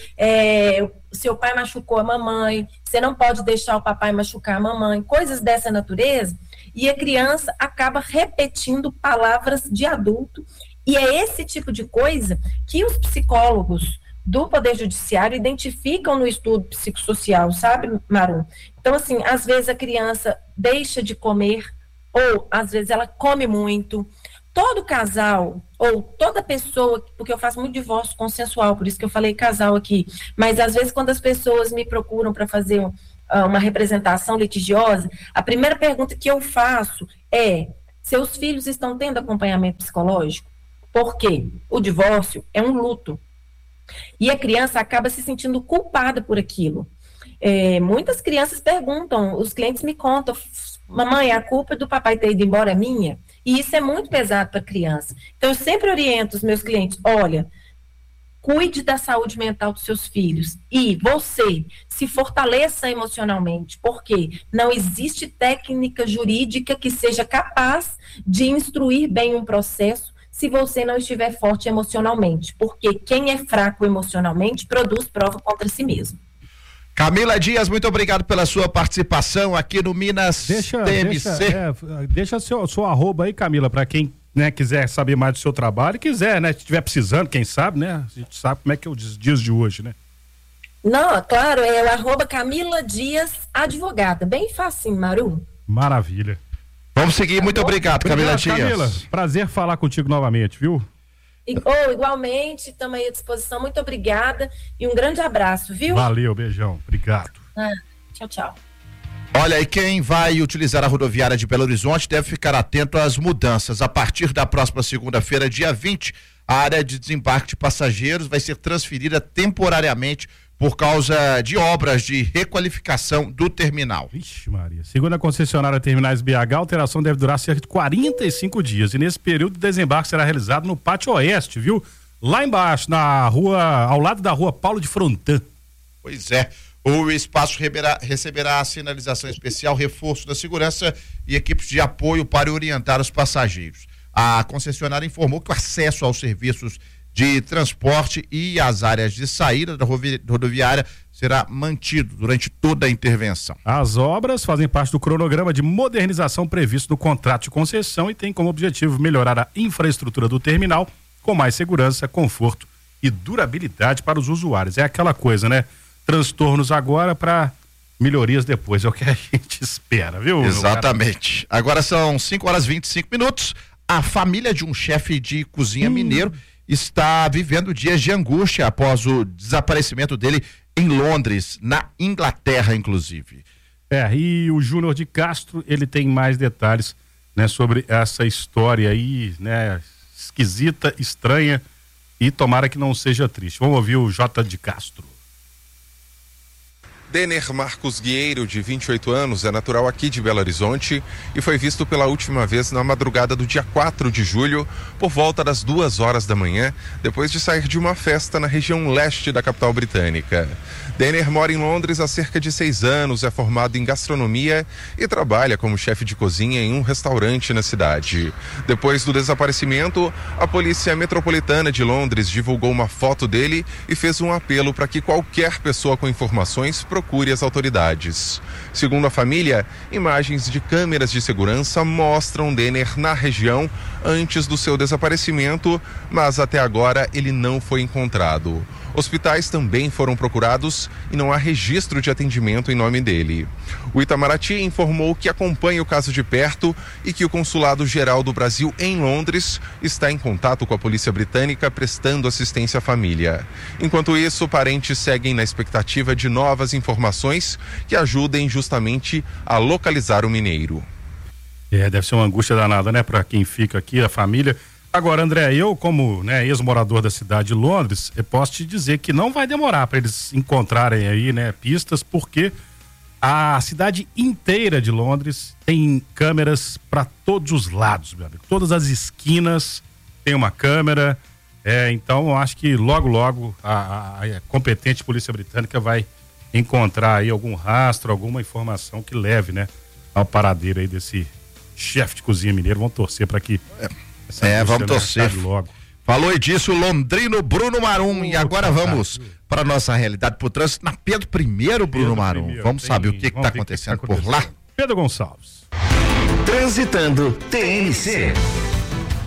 seu pai machucou a mamãe, você não pode deixar o papai machucar a mamãe, coisas dessa natureza, e a criança acaba repetindo palavras de adulto, e é esse tipo de coisa que os psicólogos do Poder Judiciário identificam no estudo psicossocial, sabe, Marum? Então, assim, às vezes a criança deixa de comer, ou às vezes ela come muito, todo casal, ou toda pessoa, porque eu faço muito divórcio consensual, por isso que eu falei casal aqui, mas às vezes quando as pessoas me procuram para fazer uma representação litigiosa, a primeira pergunta que eu faço é: seus filhos estão tendo acompanhamento psicológico? Porque o divórcio é um luto. E a criança acaba se sentindo culpada por aquilo. Muitas crianças perguntam, os clientes me contam: mamãe, a culpa do papai ter ido embora é minha? E isso é muito pesado para a criança. Então, eu sempre oriento os meus clientes: olha, cuide da saúde mental dos seus filhos e você se fortaleça emocionalmente, porque não existe técnica jurídica que seja capaz de instruir bem um processo se você não estiver forte emocionalmente, porque quem é fraco emocionalmente produz prova contra si mesmo. Camila Dias, muito obrigado pela sua participação aqui no Minas TMC. Deixa seu arroba aí, Camila, para quem, né, quiser saber mais do seu trabalho e quiser, né, se estiver precisando, quem sabe, né, a gente sabe como é que é os dias de hoje, né? Não, claro, é o arroba Camila Dias Advogada, bem fácil, Maru. Maravilha. Vamos seguir, muito obrigado, Camila Dias. Camila, prazer falar contigo novamente, viu? Igualmente, estamos aí à disposição, muito obrigada e um grande abraço, viu? Valeu, beijão, obrigado. Tchau, tchau. Olha, e quem vai utilizar a rodoviária de Belo Horizonte deve ficar atento às mudanças. A partir da próxima segunda-feira, dia 20, a área de desembarque de passageiros vai ser transferida temporariamente por causa de obras de requalificação do terminal. Vixe Maria. Segundo a concessionária Terminais BH, a alteração deve durar cerca de 45 dias e nesse período o desembarque será realizado no Pátio Oeste, viu? Lá embaixo, na rua, ao lado da rua Paulo de Frontin. Pois é. O espaço receberá a sinalização especial, reforço da segurança e equipes de apoio para orientar os passageiros. A concessionária informou que o acesso aos serviços de transporte e as áreas de saída da rodoviária será mantido durante toda a intervenção. As obras fazem parte do cronograma de modernização previsto no contrato de concessão e tem como objetivo melhorar a infraestrutura do terminal com mais segurança, conforto e durabilidade para os usuários. É aquela coisa, né? Transtornos agora para melhorias depois, é o que a gente espera, viu? Exatamente. Agora são 5h25. A família de um chefe de cozinha mineiro está vivendo dias de angústia após o desaparecimento dele em Londres, na Inglaterra, inclusive. E o Júnior de Castro, ele tem mais detalhes, né, sobre essa história aí, né, esquisita, estranha, e tomara que não seja triste. Vamos ouvir o J de Castro. Denner Marcos Guieiro, de 28 anos, é natural aqui de Belo Horizonte e foi visto pela última vez na madrugada do dia 4 de julho, por volta das 2h da manhã, depois de sair de uma festa na região leste da capital britânica. Denner mora em Londres há cerca de 6 anos, é formado em gastronomia e trabalha como chefe de cozinha em um restaurante na cidade. Depois do desaparecimento, a Polícia Metropolitana de Londres divulgou uma foto dele e fez um apelo para que qualquer pessoa com informações procure as autoridades. Segundo a família, imagens de câmeras de segurança mostram Denner na região antes do seu desaparecimento, mas até agora ele não foi encontrado. Hospitais também foram procurados e não há registro de atendimento em nome dele. O Itamaraty informou que acompanha o caso de perto e que o Consulado-Geral do Brasil em Londres está em contato com a polícia britânica prestando assistência à família. Enquanto isso, parentes seguem na expectativa de novas informações que ajudem justamente a localizar o mineiro. Deve ser uma angústia danada, né, para quem fica aqui, a família. Agora, André, eu como, né, ex-morador da cidade de Londres, eu posso te dizer que não vai demorar para eles encontrarem aí, né, pistas, porque a cidade inteira de Londres tem câmeras para todos os lados, meu amigo. Todas as esquinas tem uma câmera, então eu acho que logo a competente polícia britânica vai encontrar aí algum rastro, alguma informação que leve, né, ao paradeiro aí desse chefe de cozinha mineiro. Vamos torcer para que vamos torcer. Falou disso o londrino Bruno Marum. E agora vamos para nossa realidade por trânsito na Pedro I, Bruno Marum. Vamos saber o que está acontecendo por lá. Pedro Gonçalves. Transitando TMC.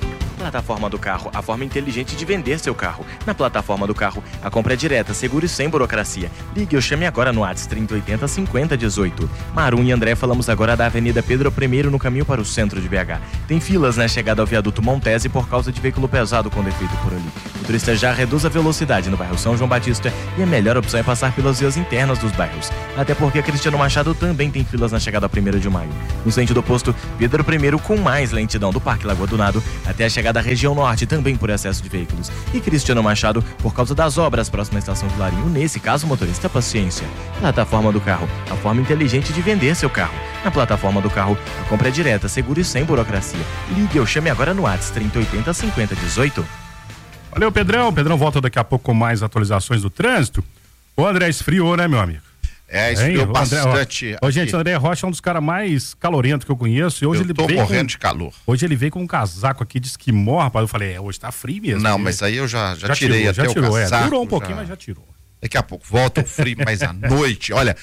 Plataforma do Carro, a forma inteligente de vender seu carro. Na Plataforma do Carro, a compra é direta, segura e sem burocracia. Ligue ou chame agora no WhatsApp 3080 5018. Marum e André, falamos agora da Avenida Pedro I, no caminho para o centro de BH. Tem filas na chegada ao viaduto Montese por causa de veículo pesado com defeito por ali. O motorista já reduz a velocidade no bairro São João Batista e a melhor opção é passar pelas vias internas dos bairros. Até porque a Cristiano Machado também tem filas na chegada ao 1º de maio. No sentido oposto, Pedro I com mais lentidão do Parque Lagoa do Nado até a chegada da região norte, também por excesso de veículos. E Cristiano Machado por causa das obras próxima à estação Vilarinho. Nesse caso, motorista, paciência. Plataforma do Carro, a forma inteligente de vender seu carro. Na Plataforma do Carro, a compra é direta, segura e sem burocracia. Ligue ou chame agora no WhatsApp 3080 5018. Valeu, Pedrão. O Pedrão volta daqui a pouco com mais atualizações do trânsito. O André esfriou, né, meu amigo? Esfriou bastante. Ô, gente, o André Rocha é um dos caras mais calorentos que eu conheço. E hoje eu tô morrendo de calor. Hoje ele veio com um casaco aqui de esquimó, rapaz. Eu falei, hoje tá frio mesmo. Não, mas aí eu já tirei até o casaco. Durou um pouquinho, mas já tirou. Daqui a pouco volta o frio, mas à noite. Olha,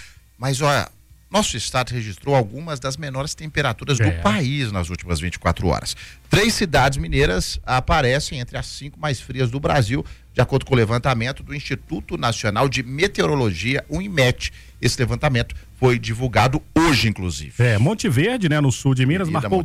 nosso estado registrou algumas das menores temperaturas do país nas últimas 24 horas. 3 cidades mineiras aparecem entre as 5 mais frias do Brasil, de acordo com o levantamento do Instituto Nacional de Meteorologia, o INMET. Esse levantamento foi divulgado hoje, inclusive. Monte Verde, né, no sul de Minas, marcou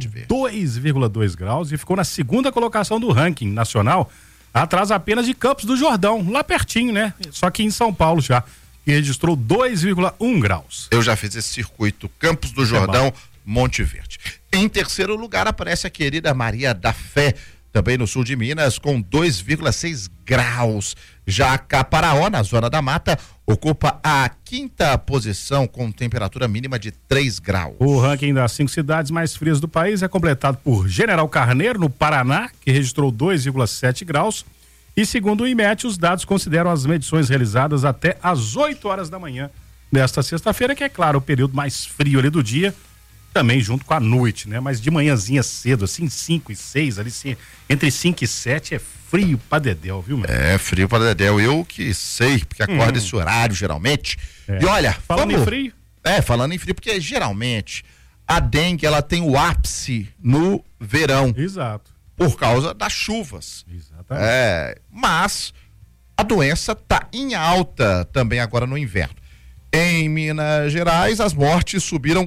2,2 graus e ficou na 2ª colocação do ranking nacional, atrás apenas de Campos do Jordão, lá pertinho, né? Só que em São Paulo já, que registrou 2,1 graus. Eu já fiz esse circuito, Campos do Jordão, Monte Verde. Em terceiro lugar aparece a querida Maria da Fé, também no sul de Minas, com 2,6 graus. Já Caparaó, na Zona da Mata, ocupa a 5ª posição com temperatura mínima de 3 graus. O ranking das 5 cidades mais frias do país é completado por General Carneiro, no Paraná, que registrou 2,7 graus. E segundo o INMET, os dados consideram as medições realizadas até às 8 horas da manhã desta sexta-feira, que é claro, o período mais frio ali do dia, também junto com a noite, né? Mas de manhãzinha cedo, assim, 5 e 6, ali entre 5 e 7 é frio pra dedéu, viu, meu? É, frio pra dedéu. Eu que sei, porque acordo esse horário, geralmente. E olha, falando em frio? Falando em frio, porque geralmente a dengue, ela tem o ápice no verão. Exato. Por causa das chuvas. Exatamente. Mas a doença tá em alta também agora no inverno. Em Minas Gerais, as mortes subiram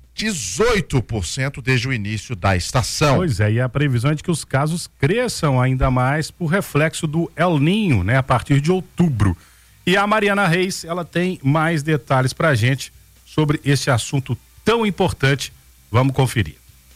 18% desde o início da estação. Pois é, e a previsão é de que os casos cresçam ainda mais por reflexo do El Ninho, né, a partir de outubro. E a Mariana Reis, ela tem mais detalhes pra gente sobre esse assunto tão importante. Vamos conferir.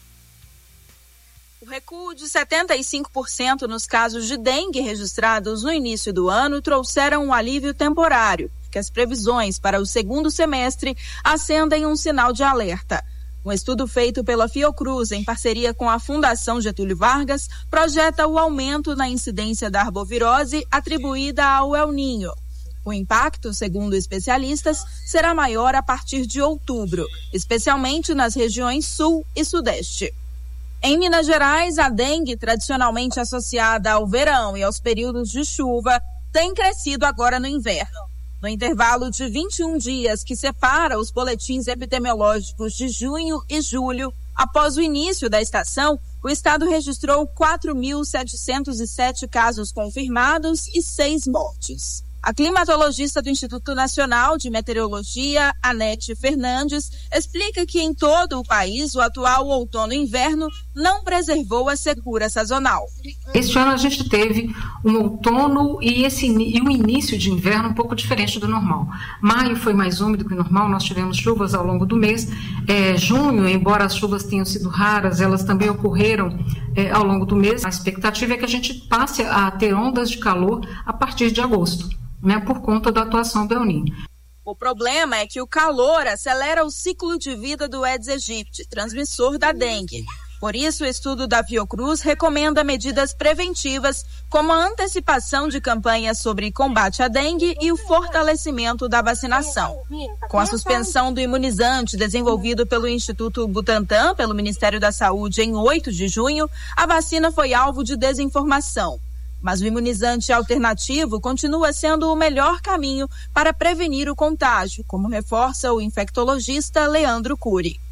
O recuo de 75% nos casos de dengue registrados no início do ano trouxeram um alívio temporário, que as previsões para o segundo semestre acendem um sinal de alerta. Um estudo feito pela Fiocruz, em parceria com a Fundação Getúlio Vargas, projeta o aumento na incidência da arbovirose atribuída ao El Ninho. O impacto, segundo especialistas, será maior a partir de outubro, especialmente nas regiões sul e sudeste. Em Minas Gerais, a dengue, tradicionalmente associada ao verão e aos períodos de chuva, tem crescido agora no inverno. No intervalo de 21 dias que separa os boletins epidemiológicos de junho e julho, após o início da estação, o estado registrou 4.707 casos confirmados e 6 mortes. A climatologista do Instituto Nacional de Meteorologia, Anete Fernandes, explica que em todo o país o atual outono e inverno não preservou a secura sazonal. Este ano a gente teve um outono e um início de inverno um pouco diferente do normal. Maio foi mais úmido que o normal, nós tivemos chuvas ao longo do mês. Junho, embora as chuvas tenham sido raras, elas também ocorreram ao longo do mês. A expectativa é que a gente passe a ter ondas de calor a partir de agosto, né, por conta da atuação do El Ninho. O problema é que o calor acelera o ciclo de vida do Aedes aegypti, transmissor da dengue. Por isso, o estudo da Fiocruz recomenda medidas preventivas, como a antecipação de campanhas sobre combate à dengue e o fortalecimento da vacinação. Com a suspensão do imunizante desenvolvido pelo Instituto Butantan, pelo Ministério da Saúde, em 8 de junho, a vacina foi alvo de desinformação. Mas o imunizante alternativo continua sendo o melhor caminho para prevenir o contágio, como reforça o infectologista Leandro Cury. Tem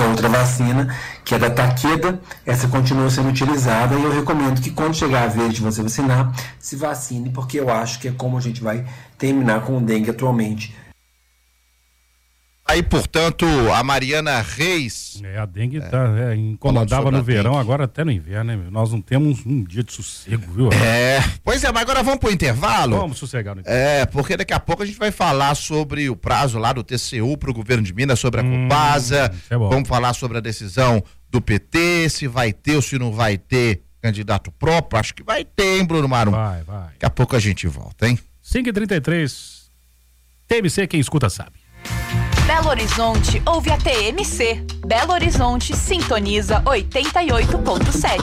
a outra vacina, que é da Takeda, essa continua sendo utilizada e eu recomendo que quando chegar a vez de você vacinar, se vacine, porque eu acho que é como a gente vai terminar com o dengue atualmente. Aí, portanto, a Mariana Reis. A dengue incomodava no verão, agora até no inverno, né? Nós não temos um dia de sossego, viu? Pois é, mas agora vamos pro intervalo. Vamos sossegar no intervalo. Porque daqui a pouco a gente vai falar sobre o prazo lá do TCU pro governo de Minas, sobre a Copasa. Vamos falar sobre a decisão do PT, se vai ter ou se não vai ter candidato próprio. Acho que vai ter, hein, Bruno Marum? Vai. Daqui a pouco a gente volta, hein? 5h33. TMC, quem escuta sabe. Belo Horizonte ouve a TMC. Belo Horizonte sintoniza 88.7.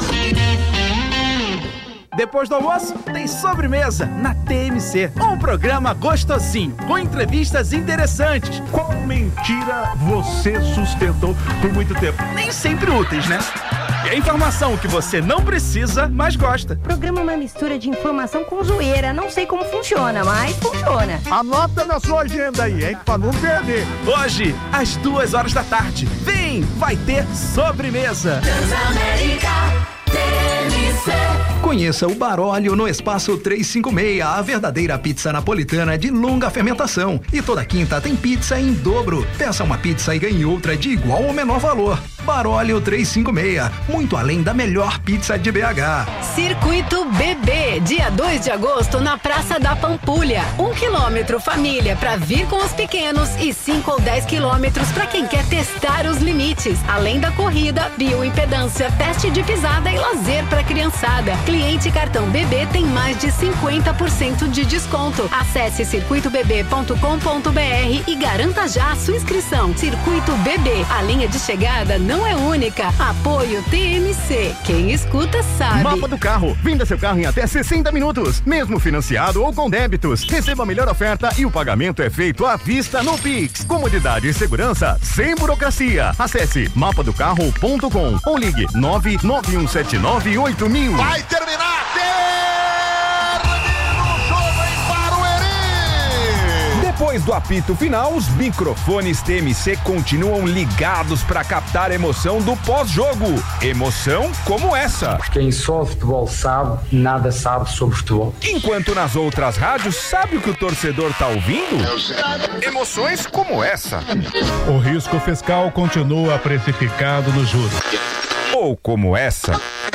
Depois do almoço, tem sobremesa na TMC. Um programa gostosinho, com entrevistas interessantes. Qual mentira você sustentou por muito tempo? Nem sempre úteis, né? E a informação que você não precisa, mas gosta. O programa é uma mistura de informação com zoeira. Não sei como funciona, mas funciona. Anota na sua agenda aí, hein? Pra não perder. Hoje, às 14h. Vem, vai ter sobremesa. Transamérica TMC. Conheça o Baróleo no Espaço 356, a verdadeira pizza napolitana de longa fermentação. E toda quinta tem pizza em dobro. Peça uma pizza e ganhe outra de igual ou menor valor. Baróleo 356, muito além da melhor pizza de BH. Circuito BB, dia 2 de agosto na Praça da Pampulha. 1 quilômetro família para vir com os pequenos e 5 ou 10 quilômetros para quem quer testar os limites. Além da corrida, bioimpedância, teste de pisada e lazer para criançada. Cliente cartão BB tem mais de 50% de desconto. Acesse circuitobb.com.br e garanta já a sua inscrição. Circuito BB, a linha de chegada não é única. Apoio TMC. Quem escuta sabe. Mapa do carro. Venda seu carro em até 60 minutos, mesmo financiado ou com débitos. Receba a melhor oferta e o pagamento é feito à vista no Pix. Comodidade e segurança sem burocracia. Acesse mapadocarro.com ou ligue 991798000. Vai terminar! Depois do apito final, os microfones TMC continuam ligados para captar a emoção do pós-jogo. Emoção como essa. Quem só futebol sabe, nada sabe sobre futebol. Enquanto nas outras rádios, sabe o que o torcedor tá ouvindo? Emoções como essa. O risco fiscal continua precificado no juros. Ou como essa.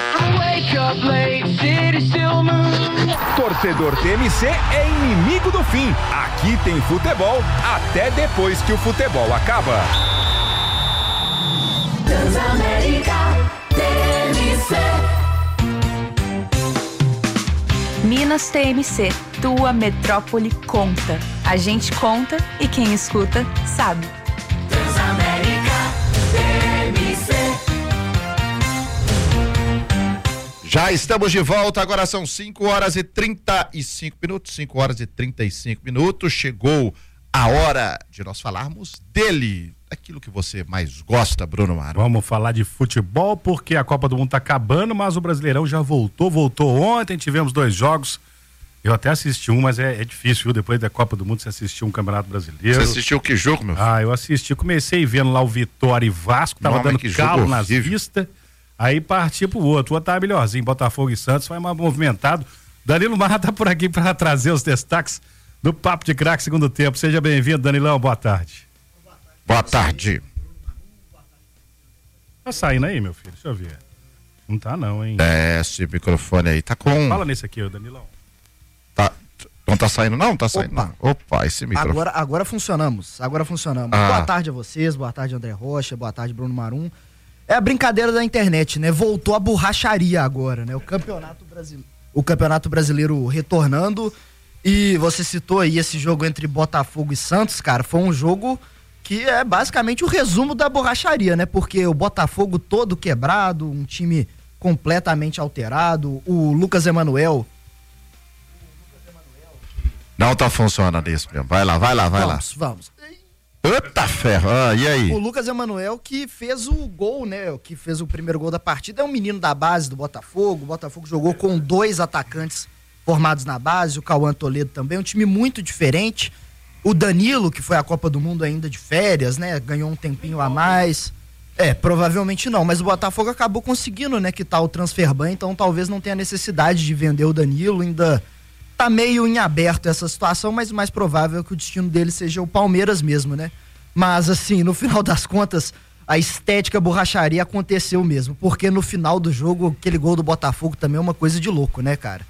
Torcedor TMC é inimigo do fim. Aqui tem futebol até depois que o futebol acaba. Transamérica TMC. Minas TMC, tua metrópole conta. A gente conta e quem escuta sabe. Transamérica TMC. Já estamos de volta, agora são 5h35, 5h35. Chegou a hora de nós falarmos dele, daquilo que você mais gosta, Bruno Marum. Vamos falar de futebol, porque a Copa do Mundo tá acabando, mas o Brasileirão já voltou ontem, tivemos 2 jogos. Eu até assisti um, mas é difícil, viu? Depois da Copa do Mundo, você assistiu um Campeonato Brasileiro. Você assistiu que jogo, meu filho? Eu assisti, comecei vendo lá o Vitória e Vasco, tava dando calo nas vistas. Aí partiu pro outro. O outro tá melhorzinho. Botafogo e Santos vai mais movimentado. Danilo Marra tá por aqui para trazer os destaques do Papo de Craque segundo tempo. Seja bem-vindo, Danilão. Boa tarde. Boa tarde. Tá saindo aí, meu filho? Deixa eu ver. Não tá não, hein? Esse microfone aí tá com... Fala nesse aqui, Danilão. Tá. Não tá saindo não? Tá saindo não. Opa, esse microfone. Agora funcionamos. Boa tarde a vocês, boa tarde André Rocha, boa tarde Bruno Marum. É a brincadeira da internet, né? Voltou a borracharia agora, né? O Campeonato Brasileiro retornando. E você citou aí esse jogo entre Botafogo e Santos, cara. Foi um jogo que é basicamente o resumo da borracharia, né? Porque o Botafogo todo quebrado, um time completamente alterado. O Lucas Emanuel. Não tá funcionando isso mesmo. Vai lá. Vamos. Eita ferro, e aí? O Lucas Emanuel que fez o gol, né? Que fez o primeiro gol da partida, é um menino da base do Botafogo. O Botafogo jogou com 2 atacantes formados na base, o Cauã Toledo também, um time muito diferente. O Danilo, que foi à Copa do Mundo ainda de férias, né? Ganhou um tempinho a mais. Provavelmente não, mas o Botafogo acabou conseguindo, né, quitar o transferban, então talvez não tenha necessidade de vender o Danilo, ainda tá meio em aberto essa situação, mas o mais provável é que o destino dele seja o Palmeiras mesmo, né? Mas assim, no final das contas, a estética borracharia aconteceu mesmo, porque no final do jogo, aquele gol do Botafogo também é uma coisa de louco, né, cara?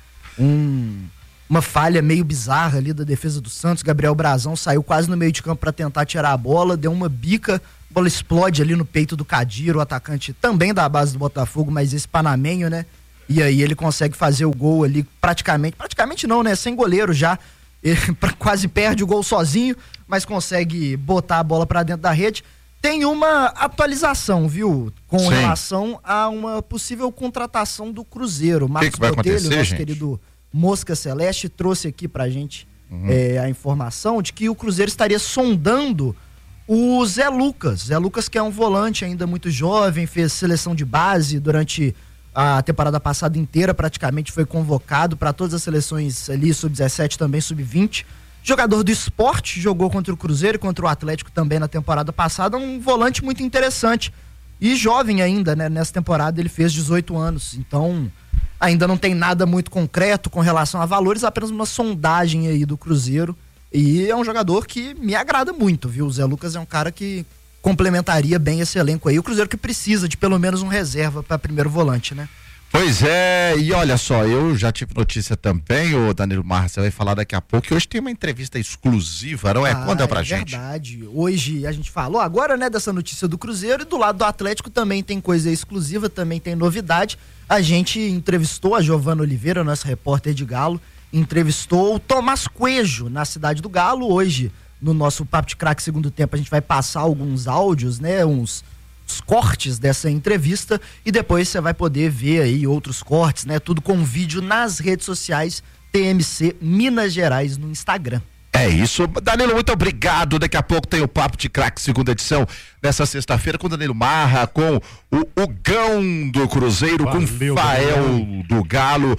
Uma falha meio bizarra ali da defesa do Santos, Gabriel Brazão saiu quase no meio de campo para tentar tirar a bola, deu uma bica, a bola explode ali no peito do Kadir, o atacante também da base do Botafogo, mas esse panamenho, né? E aí ele consegue fazer o gol ali praticamente não, né? Sem goleiro já, ele quase perde o gol sozinho, mas consegue botar a bola para dentro da rede. Tem uma atualização, viu? Com relação a uma possível contratação do Cruzeiro. Marcos Botelho, nosso querido Mosca Celeste, trouxe aqui pra gente a informação de que o Cruzeiro estaria sondando o Zé Lucas. Zé Lucas, que é um volante ainda muito jovem, fez seleção de base durante a temporada passada inteira, praticamente foi convocado para todas as seleções ali, sub-17 também, sub-20. Jogador do Sport, jogou contra o Cruzeiro e contra o Atlético também na temporada passada, um volante muito interessante e jovem ainda, né? Nessa temporada ele fez 18 anos, então ainda não tem nada muito concreto com relação a valores, apenas uma sondagem aí do Cruzeiro, e é um jogador que me agrada muito, viu? O Zé Lucas é um cara que complementaria bem esse elenco aí, o Cruzeiro que precisa de pelo menos um reserva para primeiro volante, né? Pois é, e olha só, eu já tive notícia também, o Danilo Marra, você vai falar daqui a pouco, que hoje tem uma entrevista exclusiva, não é? Conta pra gente. É verdade, hoje a gente falou agora, né, dessa notícia do Cruzeiro, e do lado do Atlético também tem coisa exclusiva, também tem novidade. A gente entrevistou a Giovana Oliveira, nossa repórter de Galo, entrevistou o Tomás Coelho na Cidade do Galo. Hoje, no nosso Papo de Craque segundo tempo, a gente vai passar alguns áudios, né, os cortes dessa entrevista, e depois você vai poder ver aí outros cortes, né? Tudo com vídeo nas redes sociais TMC Minas Gerais no Instagram. É isso, Danilo, muito obrigado. Daqui a pouco tem o Papo de Craque segunda edição, nessa sexta-feira, com o Danilo Marra, com o Gão do Cruzeiro, com o Fael do Galo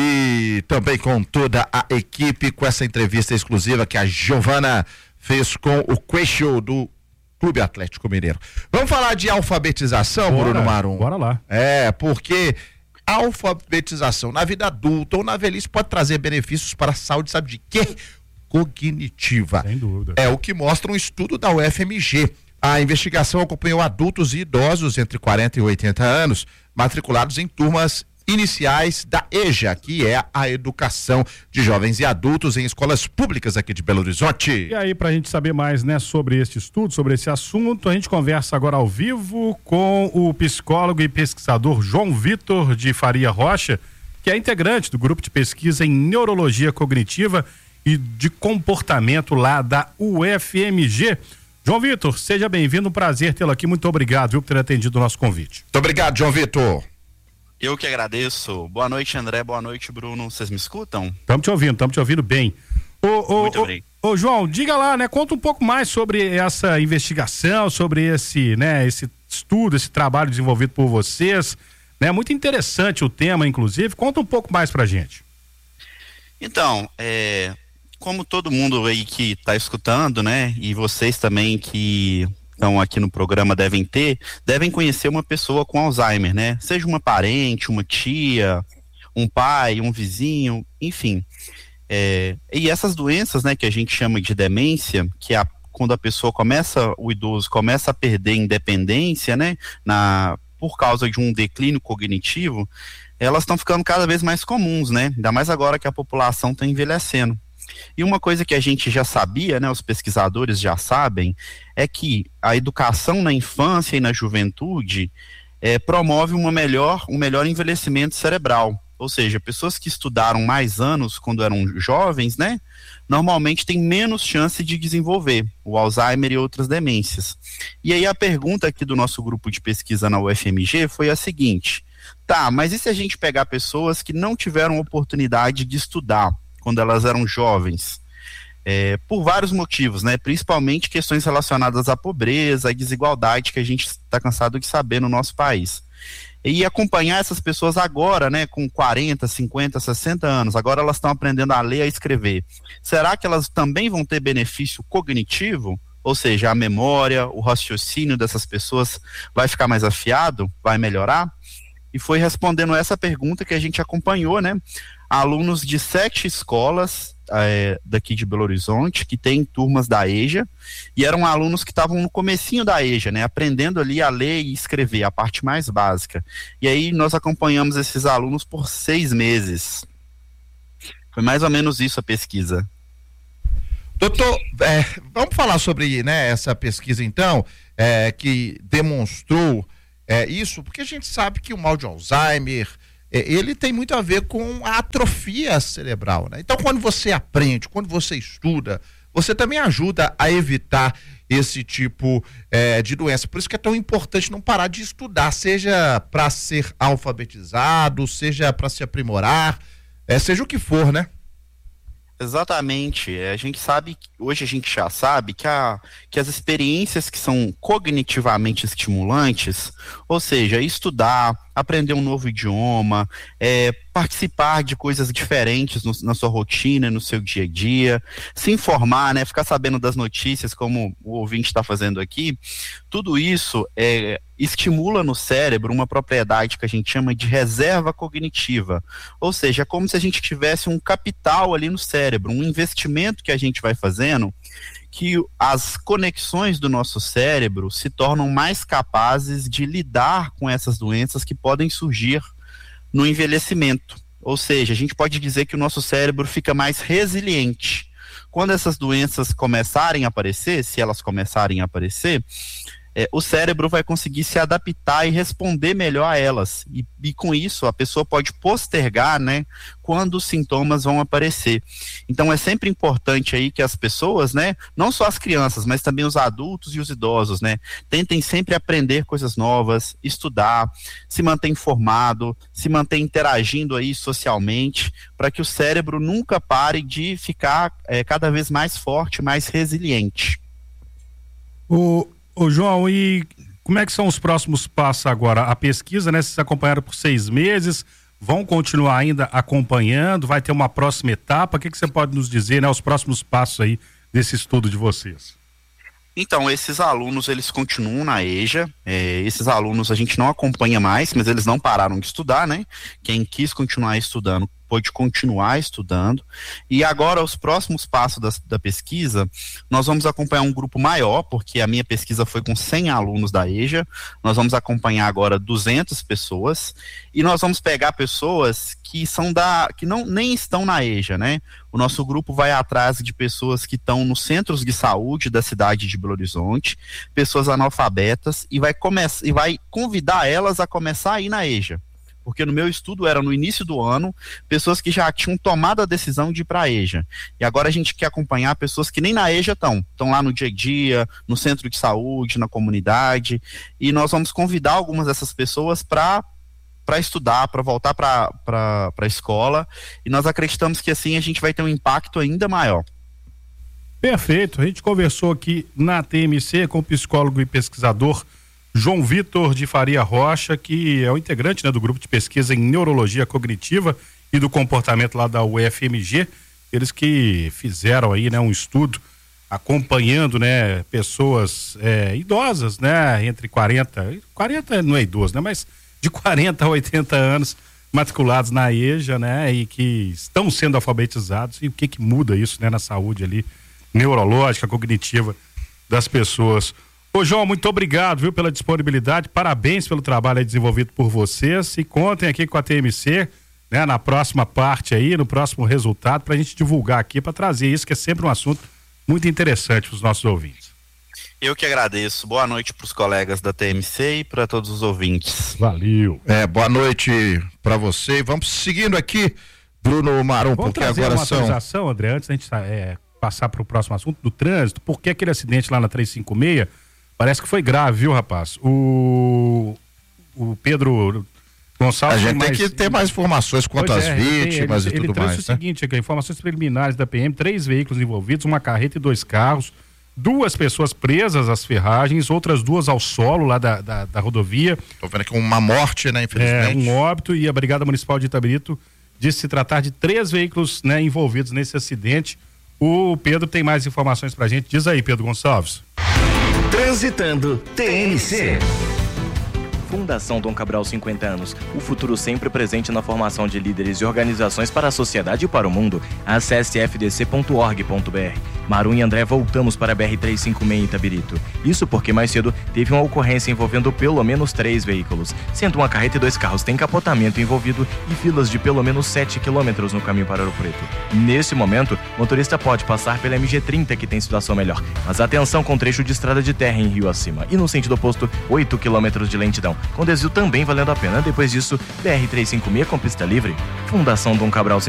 e também com toda a equipe, com essa entrevista exclusiva que a Giovana fez com o Coelho do Clube Atlético Mineiro. Vamos falar de alfabetização, Bruno Marum? Bora lá. Porque a alfabetização na vida adulta ou na velhice pode trazer benefícios para a saúde, sabe de quê? Cognitiva. Sem dúvida. É o que mostra um estudo da UFMG. A investigação acompanhou adultos e idosos entre 40 e 80 anos, matriculados em turmas iniciais da EJA, que é a educação de jovens e adultos em escolas públicas aqui de Belo Horizonte. E aí, pra gente saber mais, né, sobre este estudo, sobre esse assunto, a gente conversa agora ao vivo com o psicólogo e pesquisador João Vitor de Faria Rocha, que é integrante do grupo de pesquisa em neurologia cognitiva e de comportamento lá da UFMG. João Vitor, seja bem-vindo, um prazer tê-lo aqui, muito obrigado, viu, por ter atendido o nosso convite. Muito obrigado, João Vitor. Eu que agradeço. Boa noite, André. Boa noite, Bruno. Vocês me escutam? Estamos te ouvindo bem. Ô, João, diga lá, né? Conta um pouco mais sobre essa investigação, sobre esse, né, esse estudo, esse trabalho desenvolvido por vocês, né? Muito interessante o tema, inclusive. Conta um pouco mais pra gente. Então, como todo mundo aí que está escutando, né? E vocês também que estão aqui no programa devem conhecer uma pessoa com Alzheimer, né? Seja uma parente, uma tia, um pai, um vizinho, enfim. E essas doenças, né, que a gente chama de demência, que é quando o idoso começa a perder independência, né, por causa de um declínio cognitivo, elas estão ficando cada vez mais comuns, né? Ainda mais agora que a população está envelhecendo. E uma coisa que a gente já sabia, né, os pesquisadores já sabem, é que a educação na infância e na juventude promove um melhor envelhecimento cerebral. Ou seja, pessoas que estudaram mais anos quando eram jovens, né, normalmente têm menos chance de desenvolver o Alzheimer e outras demências. E aí a pergunta aqui do nosso grupo de pesquisa na UFMG foi a seguinte: tá, mas e se a gente pegar pessoas que não tiveram oportunidade de estudar quando elas eram jovens, por vários motivos, né? Principalmente questões relacionadas à pobreza, à desigualdade que a gente está cansado de saber no nosso país. E acompanhar essas pessoas agora, né, com 40, 50, 60 anos, agora elas estão aprendendo a ler e a escrever. Será que elas também vão ter benefício cognitivo Ou seja, a memória, o raciocínio dessas pessoas vai ficar mais afiado, vai melhorar? E foi respondendo essa pergunta que a gente acompanhou, né, alunos de 7 escolas daqui de Belo Horizonte, que tem turmas da EJA, e eram alunos que estavam no comecinho da EJA, né, aprendendo ali a ler e escrever, a parte mais básica. E aí nós acompanhamos esses alunos por 6 meses. Foi mais ou menos isso a pesquisa. Doutor, vamos falar sobre, né, essa pesquisa então, que demonstrou isso, porque a gente sabe que o mal de Alzheimer, ele tem muito a ver com a atrofia cerebral, né? Então, quando você aprende, quando você estuda, você também ajuda a evitar esse tipo de doença. Por isso que é tão importante não parar de estudar, seja para ser alfabetizado, seja para se aprimorar, seja o que for, né? Exatamente. A gente sabe, hoje a gente já sabe que as experiências que são cognitivamente estimulantes, ou seja, estudar, aprender um novo idioma, participar de coisas diferentes na sua rotina, no seu dia a dia, se informar, né, ficar sabendo das notícias, como o ouvinte está fazendo aqui, tudo isso estimula no cérebro uma propriedade que a gente chama de reserva cognitiva, ou seja, é como se a gente tivesse um capital ali no cérebro, um investimento que a gente vai fazendo, que as conexões do nosso cérebro se tornam mais capazes de lidar com essas doenças que podem surgir no envelhecimento. Ou seja, a gente pode dizer que o nosso cérebro fica mais resiliente. Quando essas doenças começarem a aparecer, se elas começarem a aparecer, o cérebro vai conseguir se adaptar e responder melhor a elas. E com isso, a pessoa pode postergar, né, quando os sintomas vão aparecer. Então, é sempre importante aí que as pessoas, né, não só as crianças, mas também os adultos e os idosos, né, tentem sempre aprender coisas novas, estudar, se manter informado, se manter interagindo aí socialmente, para que o cérebro nunca pare de ficar cada vez mais forte, mais resiliente. Ô João, e como é que são os próximos passos agora? A pesquisa, né, vocês acompanharam por 6 meses, vão continuar ainda acompanhando, vai ter uma próxima etapa, o que você pode nos dizer, né, os próximos passos aí desse estudo de vocês? Então, esses alunos, eles continuam na EJA, esses alunos a gente não acompanha mais, mas eles não pararam de estudar, né? Quem quis continuar estudando pode continuar estudando. E agora, os próximos passos da pesquisa, nós vamos acompanhar um grupo maior, porque a minha pesquisa foi com 100 alunos da EJA, nós vamos acompanhar agora 200 pessoas, e nós vamos pegar pessoas que nem estão na EJA, né? O nosso grupo vai atrás de pessoas que estão nos centros de saúde da cidade de Belo Horizonte, pessoas analfabetas, e vai convidar elas a começar a ir na EJA. Porque no meu estudo era no início do ano, pessoas que já tinham tomado a decisão de ir para a EJA. E agora a gente quer acompanhar pessoas que nem na EJA estão lá no dia a dia, no centro de saúde, na comunidade, e nós vamos convidar algumas dessas pessoas para estudar, para voltar para a escola, e nós acreditamos que assim a gente vai ter um impacto ainda maior. Perfeito, a gente conversou aqui na TMC com o psicólogo e pesquisador João Vitor de Faria Rocha, que é o integrante, né, do grupo de pesquisa em neurologia cognitiva e do comportamento lá da UFMG, eles que fizeram aí, né, um estudo acompanhando, né, pessoas idosas, né, entre 40 não é idoso, né, mas de 40 a 80 anos matriculados na EJA, né, e que estão sendo alfabetizados, e o que muda isso, né, na saúde ali neurológica, cognitiva das pessoas. Ô João, muito obrigado, viu, pela disponibilidade, parabéns pelo trabalho aí desenvolvido por vocês, e contem aqui com a TMC, né, na próxima parte aí, no próximo resultado, pra gente divulgar aqui, para trazer isso, que é sempre um assunto muito interessante para os nossos ouvintes. Eu que agradeço, boa noite para os colegas da TMC e para todos os ouvintes. Valeu. Boa noite para você, vamos seguindo aqui, Bruno Marum, vamos porque agora uma atualização, André, antes da gente passar para o próximo assunto do trânsito, porque aquele acidente lá na 356 parece que foi grave, viu, rapaz? O Pedro Gonçalves... A gente tem que ter mais informações quanto às vítimas e tudo mais. Ele trouxe o seguinte aqui, informações preliminares da PM, 3 veículos envolvidos, uma carreta e 2 carros, 2 pessoas presas às ferragens, outras 2 ao solo lá da rodovia. Tô vendo aqui uma morte, né, infelizmente. Um óbito, e a Brigada Municipal de Itabirito disse se tratar de 3 veículos, né, envolvidos nesse acidente. O Pedro tem mais informações pra gente. Diz aí, Pedro Gonçalves. Transitando TMC. Fundação Dom Cabral 50 anos. O futuro sempre presente na formação de líderes e organizações para a sociedade e para o mundo. Acesse fdc.org.br. Marum e André voltamos para a BR-356 em Itabirito. Isso porque mais cedo teve uma ocorrência envolvendo pelo menos 3 veículos, sendo uma carreta e 2 carros tem capotamento envolvido e filas de pelo menos 7 quilômetros no caminho para Ouro Preto. Nesse momento, o motorista pode passar pela MG30 que tem situação melhor, mas atenção com trecho de estrada de terra em Rio Acima e no sentido oposto 8 quilômetros de lentidão, com desvio também valendo a pena. Depois disso, BR-356 com pista livre. Fundação Dom Cabral